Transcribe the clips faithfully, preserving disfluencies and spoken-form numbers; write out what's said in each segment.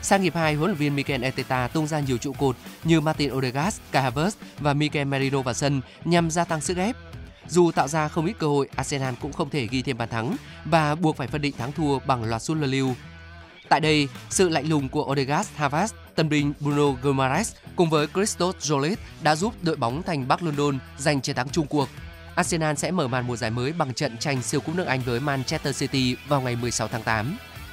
Sang hiệp hai, huấn luyện viên Mikel Arteta tung ra nhiều trụ cột như Martin Odegaard, Kai Havertz và Mikel Merino vào sân nhằm gia tăng sức ép. Dù tạo ra không ít cơ hội, Arsenal cũng không thể ghi thêm bàn thắng và buộc phải phân định thắng thua bằng loạt sút luân lưu. Tại đây, sự lạnh lùng của Odegaard, Havertz, tân binh Bruno Guimaraes cùng với Christos Jolis đã giúp đội bóng thành Bắc London giành chiến thắng chung cuộc. Arsenal sẽ mở màn mùa giải mới bằng trận tranh siêu cúp nước Anh với Manchester City vào ngày mười sáu tháng tám.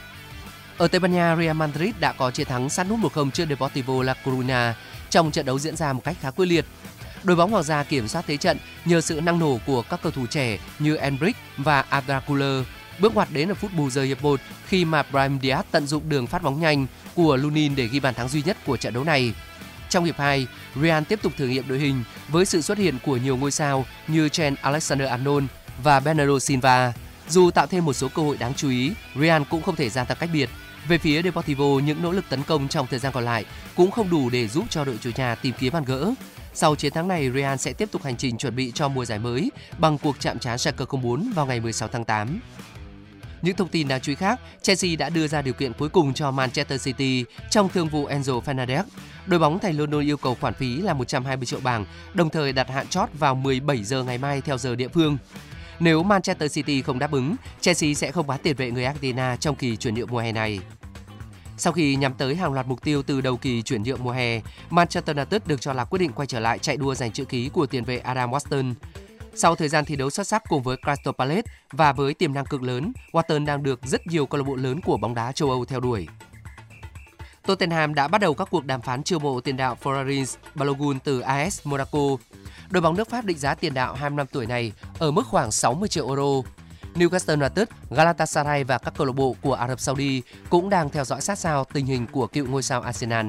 Ở Tây Ban Nha, Real Madrid đã có chiến thắng sát nút một không trước Deportivo La Coruña trong trận đấu diễn ra một cách khá quyết liệt. Đội bóng Hoàng gia kiểm soát thế trận nhờ sự năng nổ của các cầu thủ trẻ như Endrick và Arda Güler. Bước ngoặt đến ở phút bù giờ hiệp một khi mà Brahim Diaz tận dụng đường phát bóng nhanh của Lunin để ghi bàn thắng duy nhất của trận đấu này. Trong hiệp hai, Real tiếp tục thử nghiệm đội hình với sự xuất hiện của nhiều ngôi sao như Trent Alexander-Arnold và Bernardo Silva. Dù tạo thêm một số cơ hội đáng chú ý, Real cũng không thể gia tăng cách biệt. Về phía Deportivo, những nỗ lực tấn công trong thời gian còn lại cũng không đủ để giúp cho đội chủ nhà tìm kiếm bàn gỡ. Sau chiến thắng này, Real sẽ tiếp tục hành trình chuẩn bị cho mùa giải mới bằng cuộc chạm trán Schalke không bốn vào ngày mười sáu tháng tám. Những thông tin đáng chú ý khác, Chelsea đã đưa ra điều kiện cuối cùng cho Manchester City trong thương vụ Enzo Fernandez. Đội bóng thành London yêu cầu khoản phí là một trăm hai mươi triệu bảng, đồng thời đặt hạn chót vào mười bảy giờ ngày mai theo giờ địa phương. Nếu Manchester City không đáp ứng, Chelsea sẽ không bán tiền vệ người Argentina trong kỳ chuyển nhượng mùa hè này. Sau khi nhắm tới hàng loạt mục tiêu từ đầu kỳ chuyển nhượng mùa hè, Manchester United được cho là quyết định quay trở lại chạy đua giành chữ ký của tiền vệ Adam Wharton. Sau thời gian thi đấu xuất sắc cùng với Crystal Palace và với tiềm năng cực lớn, Wharton đang được rất nhiều câu lạc bộ lớn của bóng đá châu Âu theo đuổi. Tottenham đã bắt đầu các cuộc đàm phán chiêu mộ tiền đạo Florin Balogun từ a ét Monaco. Đội bóng nước Pháp định giá tiền đạo hai mươi lăm tuổi này ở mức khoảng sáu mươi triệu euro. Newcastle United, Galatasaray và các câu lạc bộ của Ả Rập Saudi cũng đang theo dõi sát sao tình hình của cựu ngôi sao Arsenal.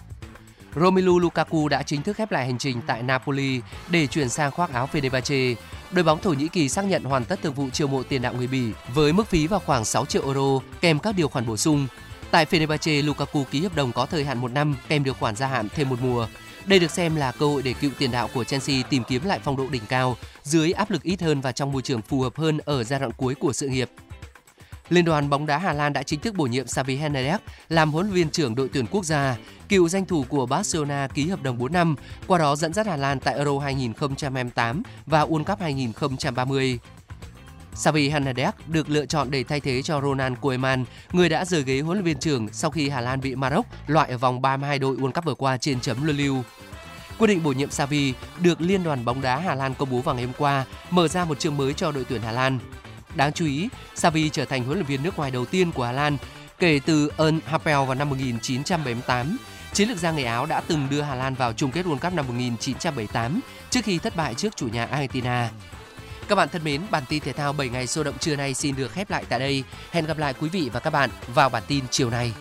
Romelu Lukaku đã chính thức khép lại hành trình tại Napoli để chuyển sang khoác áo Fenerbahce. Đội bóng Thổ Nhĩ Kỳ xác nhận hoàn tất thương vụ chiêu mộ tiền đạo người Bỉ với mức phí vào khoảng sáu triệu euro kèm các điều khoản bổ sung. Tại Fenerbahce, Lukaku ký hợp đồng có thời hạn một năm kèm điều khoản gia hạn thêm một mùa. Đây được xem là cơ hội để cựu tiền đạo của Chelsea tìm kiếm lại phong độ đỉnh cao dưới áp lực ít hơn và trong môi trường phù hợp hơn ở giai đoạn cuối của sự nghiệp. Liên đoàn bóng đá Hà Lan đã chính thức bổ nhiệm Xavi Hernandez làm huấn luyện viên trưởng đội tuyển quốc gia. Cựu danh thủ của Barcelona ký hợp đồng bốn năm, qua đó dẫn dắt Hà Lan tại Euro hai không hai tám và World Cup hai không ba mươi. Xavi Hernandez được lựa chọn để thay thế cho Ronald Koeman, người đã rời ghế huấn luyện viên trưởng sau khi Hà Lan bị Maroc loại ở vòng ba mươi hai đội World Cup vừa qua trên chấm luân lưu. Quyết định bổ nhiệm Xavi được Liên đoàn bóng đá Hà Lan công bố vào ngày hôm qua, mở ra một chương mới cho đội tuyển Hà Lan. Đáng chú ý, Xavi trở thành huấn luyện viên nước ngoài đầu tiên của Hà Lan kể từ Ern Happel vào năm một nghìn chín trăm bảy mươi tám. Chiến lược gia người Áo đã từng đưa Hà Lan vào chung kết World Cup năm một nghìn chín trăm bảy mươi tám trước khi thất bại trước chủ nhà Argentina. Các bạn thân mến, bản tin thể thao bảy ngày sôi động trưa nay xin được khép lại tại đây. Hẹn gặp lại quý vị và các bạn vào bản tin chiều nay.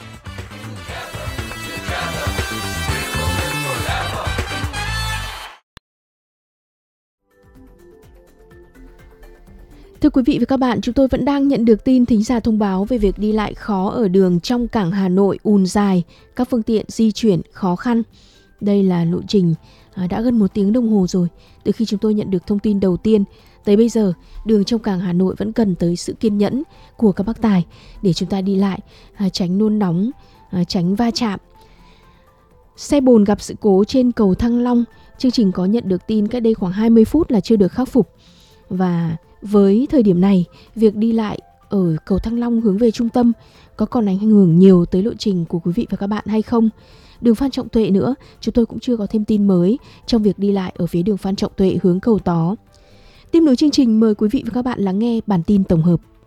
Thưa quý vị và các bạn, chúng tôi vẫn đang nhận được tin thính giả thông báo về việc đi lại khó ở đường trong cảng Hà Nội ùn dài, các phương tiện di chuyển khó khăn. Đây là lộ trình đã gần một tiếng đồng hồ rồi từ khi chúng tôi nhận được thông tin đầu tiên. Tới bây giờ, đường trong cảng Hà Nội vẫn cần tới sự kiên nhẫn của các bác tài để chúng ta đi lại, tránh nôn nóng, tránh va chạm. Xe bồn gặp sự cố trên cầu Thăng Long. Chương trình có nhận được tin cách đây khoảng hai mươi phút là chưa được khắc phục. Và với thời điểm này, việc đi lại ở cầu Thăng Long hướng về trung tâm có còn ảnh hưởng nhiều tới lộ trình của quý vị và các bạn hay không? Đường Phan Trọng Tuệ nữa, chúng tôi cũng chưa có thêm tin mới trong việc đi lại ở phía đường Phan Trọng Tuệ hướng cầu Tó. Tiếp nối chương trình, mời quý vị và các bạn lắng nghe bản tin tổng hợp.